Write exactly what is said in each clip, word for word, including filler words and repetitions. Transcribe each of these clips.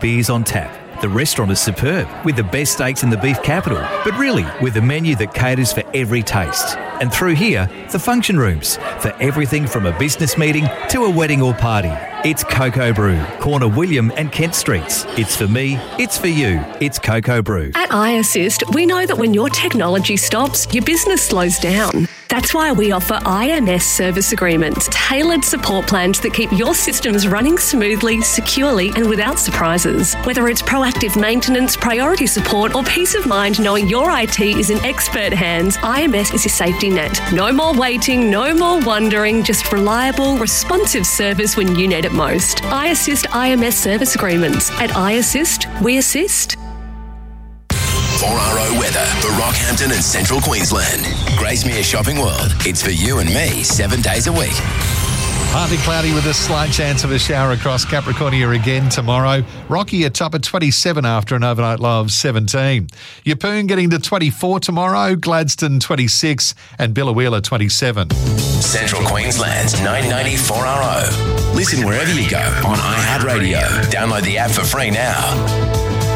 Beers on tap. The restaurant is superb, with the best steaks in the beef capital, but really with a menu that caters for every taste. And through here, the function rooms, for everything from a business meeting to a wedding or party. It's Cocoa Brew, corner William and Kent Streets. It's for me, it's for you, it's Cocoa Brew. At iAssist, we know that when your technology stops, your business slows down. That's why we offer I M S service agreements, tailored support plans that keep your systems running smoothly, securely and without surprises. Whether it's proactive maintenance, priority support or peace of mind knowing your I T is in expert hands, I M S is your safety net. No more waiting, no more wondering, just reliable, responsive service when you need it most. iAssist I M S service agreements. At iAssist, we assist. four R O weather for Rockhampton and Central Queensland. Gracemere Shopping World. It's for you and me seven days a week. Partly cloudy with a slight chance of a shower across Capricornia again tomorrow. Rocky atop at twenty-seven after an overnight low of seventeen. Yeppoon getting to twenty-four tomorrow, Gladstone twenty-six and Biloela twenty-seven. Central Queensland's nine ninety four R O. Listen wherever you go on iHeartRadio. Download the app for free now.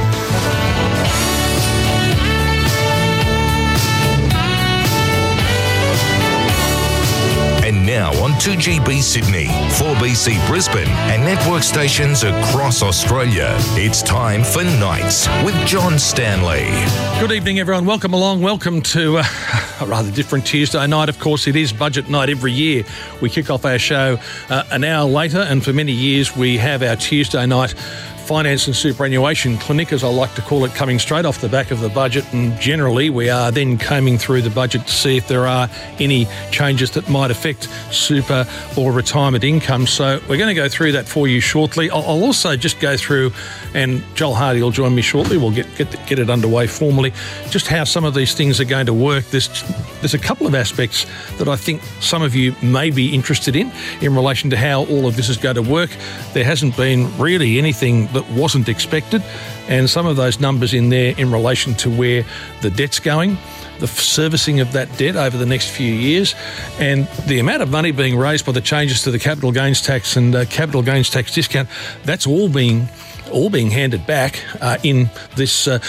And now on two G B Sydney, four B C Brisbane and network stations across Australia. It's time for Nights with John Stanley. Good evening, everyone. Welcome along. Welcome to uh, a rather different Tuesday night. Of course, it is budget night every year. We kick off our show uh, an hour later, and for many years we have our Tuesday night finance and superannuation clinic, as I like to call it, coming straight off the back of the budget, and generally we are then combing through the budget to see if there are any changes that might affect super or retirement income. So we're going to go through that for you shortly. I'll, I'll also just go through, and Joel Hardy will join me shortly, we'll get get, the, get it underway formally, just how some of these things are going to work. There's, there's a couple of aspects that I think some of you may be interested in, in relation to how all of this is going to work. There hasn't been really anything that wasn't expected, and some of those numbers in there in relation to where the debt's going, the servicing of that debt over the next few years, and the amount of money being raised by the changes to the capital gains tax and uh, capital gains tax discount, that's all being all being handed back uh, in this uh,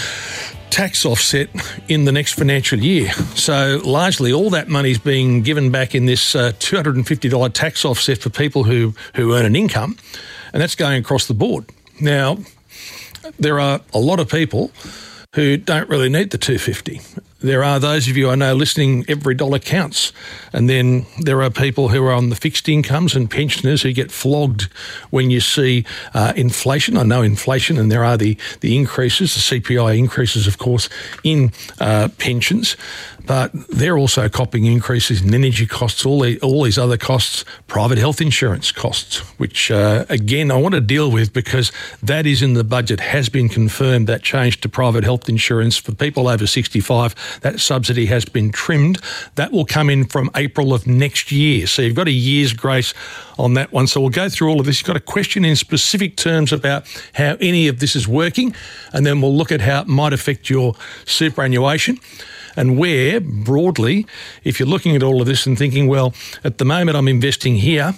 tax offset in the next financial year. So largely all that money's being given back in this uh, two hundred fifty dollars tax offset for people who, who earn an income, and that's going across the board. Now, there are a lot of people who don't really need the two hundred fifty dollars. There are those of you I know listening, every dollar counts. And then there are people who are on the fixed incomes and pensioners who get flogged when you see uh, inflation. I know inflation, and there are the, the increases, the C P I increases, of course, in uh, pensions. But they're also copping increases in energy costs, all, the, all these other costs, private health insurance costs, which, uh, again, I want to deal with because that is in the budget, has been confirmed, that change to private health insurance for people over sixty-five. That subsidy has been trimmed. That will come in from April of next year. So you've got a year's grace on that one. So we'll go through all of this. You've got a question in specific terms about how any of this is working, and then we'll look at how it might affect your superannuation. And where, broadly, if you're looking at all of this and thinking, well, at the moment I'm investing here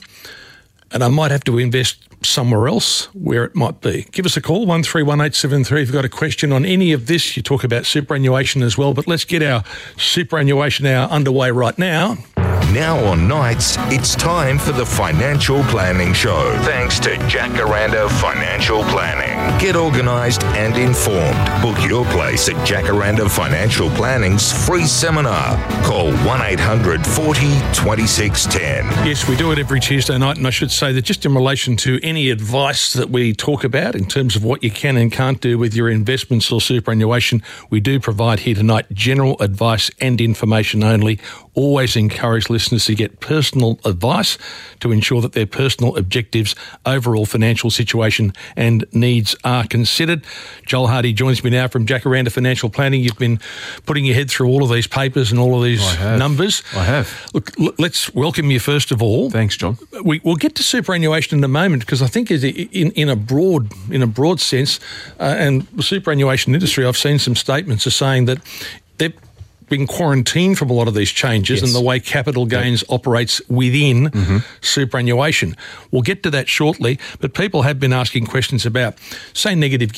and I might have to invest somewhere else, where it might be. Give us a call, one three one eight seven three, if you've got a question on any of this. You talk about superannuation as well, but let's get our superannuation hour underway right now. Now on Nights, it's time for the Financial Planning Show. Thanks to Jacaranda Financial Planning. Get organised and informed. Book your place at Jacaranda Financial Planning's free seminar. Call one eight hundred forty twenty-six ten. Yes, we do it every Tuesday night, and I should say that just in relation to any advice that we talk about in terms of what you can and can't do with your investments or superannuation, we do provide here tonight general advice and information only. Always encourage listeners to get personal advice to ensure that their personal objectives, overall financial situation and needs are considered. Joel Hardy joins me now from Jacaranda Financial Planning. You've been putting your head through all of these papers and all of these I have. numbers. I have. Look, l- let's welcome you first of all. Thanks, John. We, we'll get to superannuation in a moment, because I think in, in a broad in a broad sense, uh, and the superannuation industry, I've seen some statements are saying that they're been quarantined from a lot of these changes Yes. and the way capital gains yep. operates within mm-hmm. superannuation. We'll get to that shortly, but people have been asking questions about, say, negative